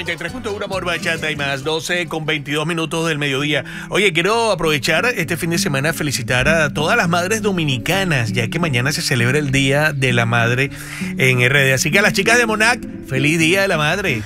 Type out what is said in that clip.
93.1 Amor Bachata y más, 12:22 del mediodía. Oye, quiero aprovechar este fin de semana a felicitar a todas las madres dominicanas, ya que mañana se celebra el Día de la Madre en RD. Así que a las chicas de Monac, feliz Día de la Madre.